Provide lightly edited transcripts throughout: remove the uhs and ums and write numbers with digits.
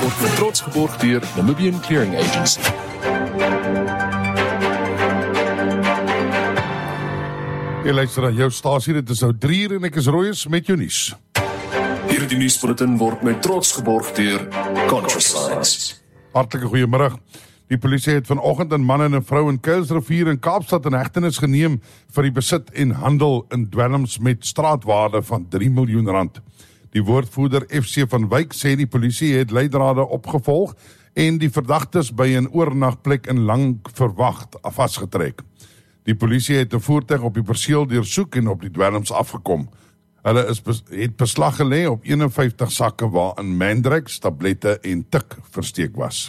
word met trots geborg deur Namibian Clearing Agency. Jy luister aan jou stasie, dit is nou 3 uur en ek is Royes met jou nuus. Hierdie nuusbulletin word met trots geborg deur ContraScience. Hartlike goeiemiddag. Die polisie het vanoggend 'n man en 'n vrou in Kuilsrivier in Kaapstad in hegtenis geneem vir die besit en handel in dwelms met straatwaarde van R3 miljoen. Die woordvoerder FC van Wyk sê die polisie het leidrade opgevolg en die verdagtes by 'n oornagplek in Langverwag vasgetrek. Die polisie het 'n voertuig op die perseel deursoek en op die dwelms afgekom. Hulle het beslag gelê op 51 sakke waarin Mandrax, tablette en tik versteek was.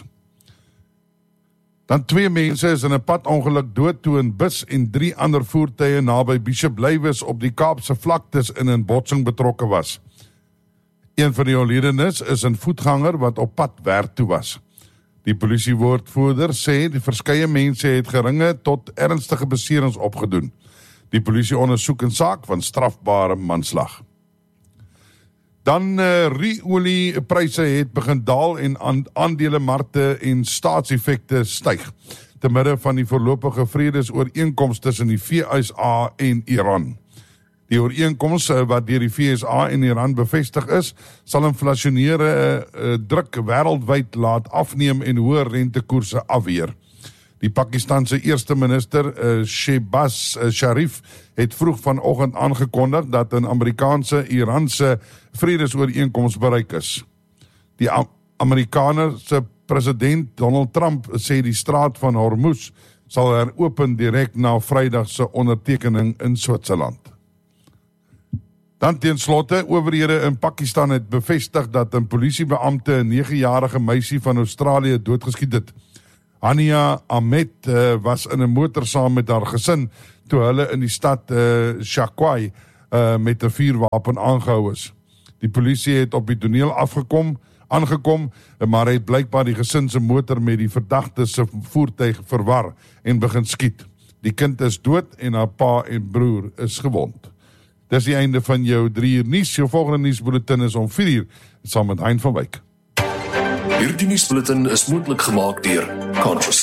Dan 2 mense is in 'n padongeluk dood toe 'n bus en 3 ander voertuie naby Bishop Lywes op die Kaapse vlaktes in 'n botsing betrokke was. Een van die oorledenes is 'n voetganger wat op pad werk toe was. Die polisiewoordvoerder sê die verskeie mense het geringe tot ernstige beserings opgedoen. Die polisie ondersoek 'n saak van strafbare manslag. Dan ruoliepryse het begin daal en aandelemarkte en staatseffekte styg te midde van die voorlopige vredesooreenkoms tussen die VSA en Iran. Die ooreenkoms wat deur die VSA en Iran bevestig is, sal inflasionêre druk wêreldwyd laat afneem en hoë rentekoerse afweer. Die Pakistanse eerste minister Shehbaz Sharif het vroeg vanoggend aangekondig dat 'n Amerikaanse-Iranse vredesooreenkoms bereik is. Die Amerikaanse president Donald Trump sê die straat van Hormuz sal heropen direk na Vrydag se ondertekening in Switserland. Dan ten slotte, owerhede in Pakistan het bevestig dat 'n polisiebeampte 'n 9-jarige meisie van Australië doodgeskiet het. Hania Ahmed was in 'n motor saam met haar gesin toe hulle in die stad Shakwai met 'n vuurwapen aangehou is. Die polisie het op die toneel aangekom, maar het blykbaar die gesin se motor met die verdagte se voertuig verwar en begin skiet. Die kind is dood en haar pa en broer is gewond. Dis die einde van jou 3 uur nuus. Jou volgende nuusbulletin is om 4 uur saam met Hein van Wyk. Hierdie nuusbulletin is moontlik gemaak deur ContraScience.